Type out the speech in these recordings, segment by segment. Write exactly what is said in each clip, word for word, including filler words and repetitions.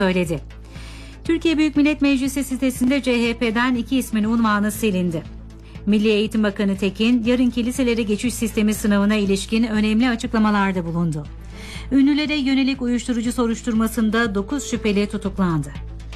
söyledi. Türkiye Büyük Millet Meclisi sitesinde C H P'den iki ismin unvanı silindi. Milli Eğitim Bakanı Tekin, yarınki liselere geçiş sistemi sınavına ilişkin önemli açıklamalarda bulundu. Ünlülere yönelik uyuşturucu soruşturmasında dokuz şüpheli tutuklandı.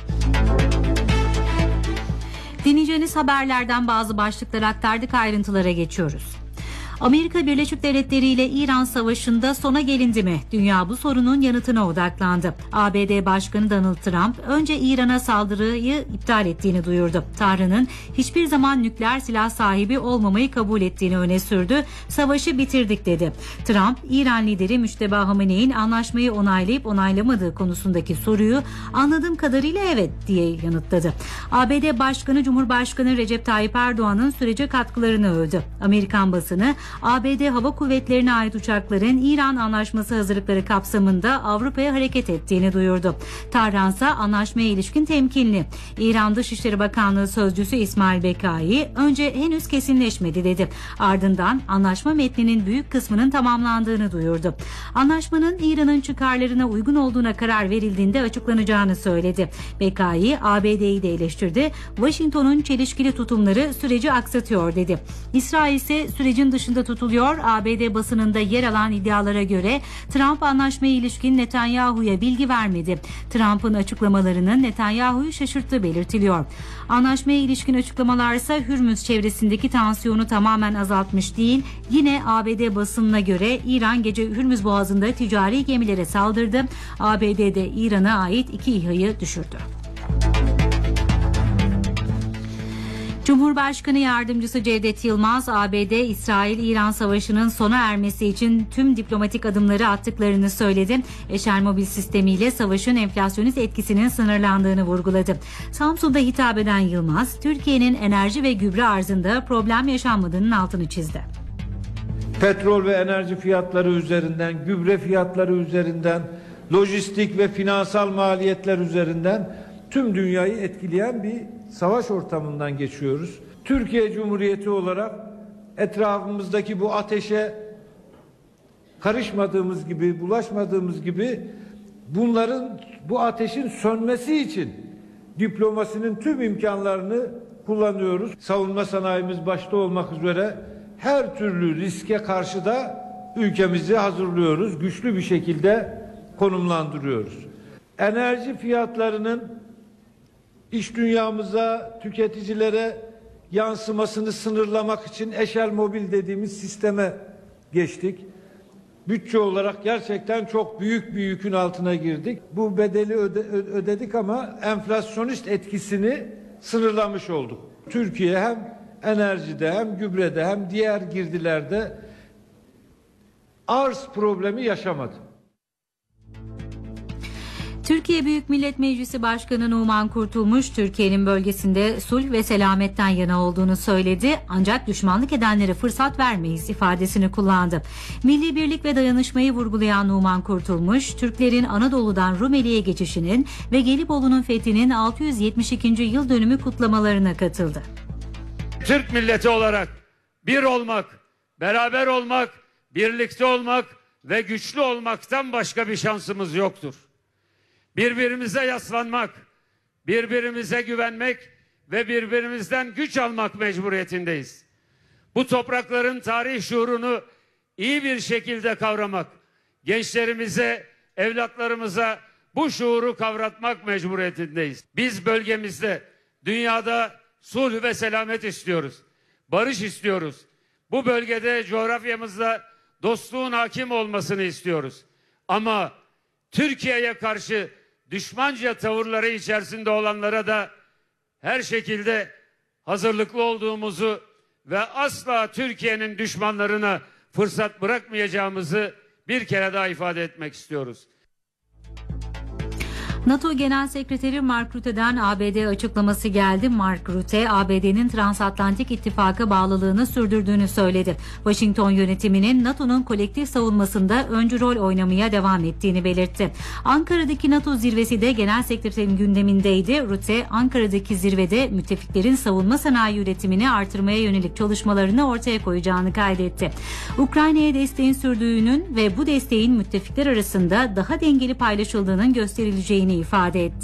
Dinleyeceğiniz haberlerden bazı başlıkları aktardık, ayrıntılara geçiyoruz. Amerika Birleşik Devletleri ile İran savaşında sona gelindi mi? Dünya bu sorunun yanıtına odaklandı. A B D Başkanı Donald Trump önce İran'a saldırıyı iptal ettiğini duyurdu. Tahran'ın hiçbir zaman nükleer silah sahibi olmamayı kabul ettiğini öne sürdü. Savaşı bitirdik dedi. Trump, İran lideri Müşteba Hamene'in anlaşmayı onaylayıp onaylamadığı konusundaki soruyu anladığım kadarıyla evet diye yanıtladı. A B D Başkanı Cumhurbaşkanı Recep Tayyip Erdoğan'ın sürece katkılarını övdü. Amerikan basını A B D Hava Kuvvetleri'ne ait uçakların İran Anlaşması hazırlıkları kapsamında Avrupa'ya hareket ettiğini duyurdu. Tahran ise anlaşmaya ilişkin temkinli. İran Dışişleri Bakanlığı Sözcüsü İsmail Bekai önce henüz kesinleşmedi dedi. Ardından anlaşma metninin büyük kısmının tamamlandığını duyurdu. Anlaşmanın İran'ın çıkarlarına uygun olduğuna karar verildiğinde açıklanacağını söyledi. Bekai A B D'yi de eleştirdi. Washington'un çelişkili tutumları süreci aksatıyor dedi. İsrail ise sürecin dışında tutuluyor. A B D basınında yer alan iddialara göre Trump anlaşmaya ilişkin Netanyahu'ya bilgi vermedi. Trump'ın açıklamalarının Netanyahu'yu şaşırttığı belirtiliyor. Anlaşmaya ilişkin açıklamalar ise Hürmüz çevresindeki tansiyonu tamamen azaltmış değil. Yine A B D basınına göre İran gece Hürmüz Boğazı'nda ticari gemilere saldırdı. A B D'de İran'a ait iki İHA'yı düşürdü. Cumhurbaşkanı Yardımcısı Cevdet Yılmaz, A B D İsrail-İran savaşının sona ermesi için tüm diplomatik adımları attıklarını söyledi. Eşer mobil sistemiyle savaşın enflasyonist etkisinin sınırlandığını vurguladı. Samsun'da hitap eden Yılmaz, Türkiye'nin enerji ve gübre arzında problem yaşanmadığının altını çizdi. Petrol ve enerji fiyatları üzerinden, gübre fiyatları üzerinden, lojistik ve finansal maliyetler üzerinden tüm dünyayı etkileyen bir savaş ortamından geçiyoruz. Türkiye Cumhuriyeti olarak etrafımızdaki bu ateşe karışmadığımız gibi, bulaşmadığımız gibi bunların, bu ateşin sönmesi için diplomasinin tüm imkanlarını kullanıyoruz. Savunma sanayimiz başta olmak üzere her türlü riske karşı da ülkemizi hazırlıyoruz. Güçlü bir şekilde konumlandırıyoruz. Enerji fiyatlarının İş dünyamıza, tüketicilere yansımasını sınırlamak için eşel mobil dediğimiz sisteme geçtik. Bütçe olarak gerçekten çok büyük bir yükün altına girdik. Bu bedeli öde, ödedik ama enflasyonist etkisini sınırlamış olduk. Türkiye hem enerjide hem gübrede hem diğer girdilerde arz problemi yaşamadı. Türkiye Büyük Millet Meclisi Başkanı Numan Kurtulmuş, Türkiye'nin bölgesinde sulh ve selametten yana olduğunu söyledi. Ancak düşmanlık edenlere fırsat vermeyiz ifadesini kullandı. Milli birlik ve dayanışmayı vurgulayan Numan Kurtulmuş, Türklerin Anadolu'dan Rumeli'ye geçişinin ve Gelibolu'nun fethinin altı yüz yetmiş ikinci yıl dönümü kutlamalarına katıldı. Türk milleti olarak bir olmak, beraber olmak, birlikte olmak ve güçlü olmaktan başka bir şansımız yoktur. Birbirimize yaslanmak, birbirimize güvenmek ve birbirimizden güç almak mecburiyetindeyiz. Bu toprakların tarih şuurunu iyi bir şekilde kavramak, gençlerimize, evlatlarımıza bu şuuru kavratmak mecburiyetindeyiz. Biz bölgemizde, dünyada sulh ve selamet istiyoruz, barış istiyoruz. Bu bölgede, coğrafyamızda dostluğun hakim olmasını istiyoruz. Ama Türkiye'ye karşı düşmanca tavırları içerisinde olanlara da her şekilde hazırlıklı olduğumuzu ve asla Türkiye'nin düşmanlarına fırsat bırakmayacağımızı bir kere daha ifade etmek istiyoruz. NATO Genel Sekreteri Mark Rutte'den A B D açıklaması geldi. Mark Rutte, A B D'nin Transatlantik İttifaka bağlılığını sürdürdüğünü söyledi. Washington yönetiminin NATO'nun kolektif savunmasında öncü rol oynamaya devam ettiğini belirtti. Ankara'daki NATO zirvesi de Genel Sekreterin gündemindeydi. Rutte, Ankara'daki zirvede müttefiklerin savunma sanayi üretimini artırmaya yönelik çalışmalarını ortaya koyacağını kaydetti. Ukrayna'ya desteğin sürdüğünün ve bu desteğin müttefikler arasında daha dengeli paylaşıldığının gösterileceğini ifade etti.